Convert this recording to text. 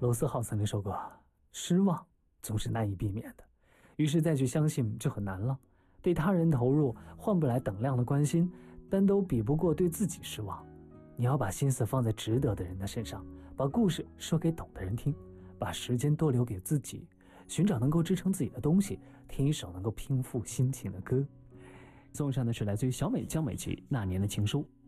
罗斯浩曾经说过，失望总是难以避免的，于是再去相信就很难了。对他人投入换不来等量的关心，但都比不过对自己失望。你要把心思放在值得的人的身上，把故事说给懂的人听，把时间多留给自己，寻找能够支撑自己的东西，听一首能够平复心情的歌。送上的是来自于小美江美琪那年的情书。